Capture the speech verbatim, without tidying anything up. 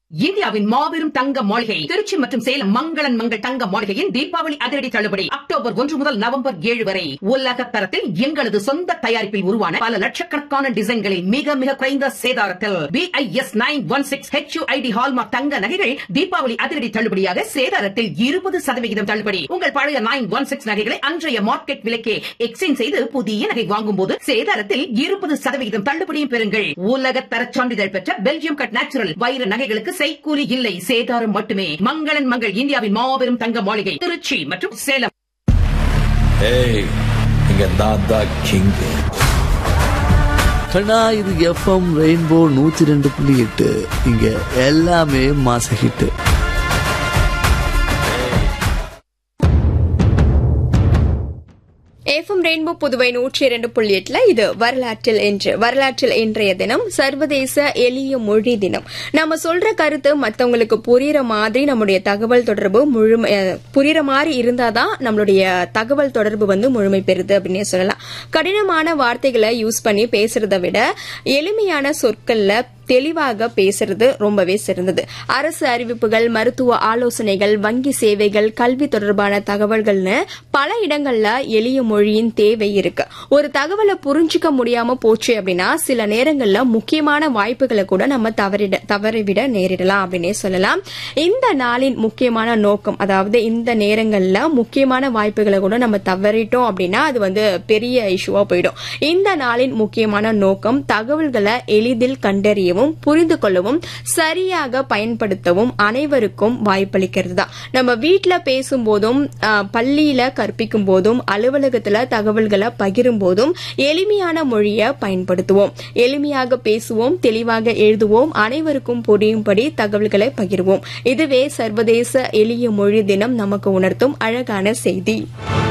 இந்தியாவின் மாபெரும் தங்க மாளிகை திருச்சி மற்றும் சேலம் மங்களன் மங்கள் தங்க மாளிகையின் தீபாவளி அதிரடி தள்ளுபடி அக்டோபர் ஒன்று முதல் நவம்பர் ஏழு வரை உலக தரத்தில் எங்களது சொந்த தயாரிப்பில் உருவான பல லட்சக்கணக்கான டிசைன்களில் மிக மிக குறைந்த சேதாரத்தில் B I S nine one six H you I D hallmark தங்க நகைகள் தீபாவளி அதிரடி தள்ளுபடியாக சேதாரத்தில் இருபது சதவிகிதம் தள்ளுபடி. உங்கள் பழைய நைன் ஒன் சிக்ஸ் நகைகளை அன்றைய மார்க்கெட் விலைக்கே எக்ஸ்சேஞ்ச் செய்து புதிய நகை வாங்கும் போது சேதாரத்தில் இருபது சதவிகிதம் தள்ளுபடியும் பெறுங்கள். உலக தர சான்றிதழ் பெற்ற பெல்ஜியம் கட் நேச்சுரல் வைர நகைகளுக்கு செய்கூலி இல்லை, சேதாரம் மட்டுமே. மங்களன் மங்கள் இந்தியாவின் மாபெரும் தங்க மாளிகை திருச்சி மற்றும் சேலம். ஏய், இங்க நான் தான் கிங். கண்ணா, இது எஃப்எம் ரெயின்போ நூத்தி ரெண்டு புள்ளி எட்டு. இங்க எல்லாமே மாச ஹிட். எஃப்எம் ரெயின்போ புதுவை நூற்றி இரண்டு புள்ளி எட்டுல இது வரலாற்றில் என்று வரலாற்றில் இன்றைய தினம் சர்வதேச எளிய மொழி தினம். நம்ம சொல்ற கருத்து மத்தவங்களுக்கு புரியுற மாதிரி நம்முடைய தகவல் தொடர்பு முழுமை புரியுற மாதிரி இருந்தாதான் நம்மளுடைய தகவல் தொடர்பு வந்து முழுமை பெறுது அப்படின்னே சொல்லலாம். கடினமான வார்த்தைகளை யூஸ் பண்ணி பேசுறதை விட எளிமையான சொற்கள்ல தெளிவாக பேசுறது ரொம்பவே சிறந்தது. அரசு அறிவிப்புகள், மருத்துவ ஆலோசனைகள், வங்கி சேவைகள், கல்வி தொடர்பான தகவல்கள்னு பல இடங்கள்ல எளிய மொழியின் தேவை இருக்கு. ஒரு தகவலை புரிஞ்சுக்க முடியாம போச்சு அப்படின்னா சில நேரங்கள்ல முக்கியமான வாய்ப்புகளை கூட நம்ம தவறிட தவறிவிட நேரிடலாம் அப்படின்னே சொல்லலாம். இந்த நாளின் முக்கியமான நோக்கம், அதாவது இந்த நேரங்கள்ல முக்கியமான வாய்ப்புகளை கூட நம்ம தவறிட்டோம் அப்படின்னா அது வந்து பெரிய இஷ்யூவா போயிடும். இந்த நாளின் முக்கியமான நோக்கம் தகவல்களை எளிதில் கண்டறியவும், புரிந்து கொள்ளவும், சரியாக பயன்படுத்தவும் அனைவருக்கும் வாய்ப்பளிக்கிறது தான். நம்ம வீட்டுல பேசும் போதும், பள்ளியில கற்பிக்கும் போதும், அலுவலகத்துல தகவல்களை பகிரும் போதும் எளிமையான மொழியை பயன்படுத்துவோம். எளிமையாக பேசுவோம், தெளிவாக எழுதுவோம், அனைவருக்கும் புரியும்படி தகவல்களை பகிர்வோம். இதுவே சர்வதேச எளிய மொழி தினம் நமக்கு உணர்த்தும் அழகான செய்தி.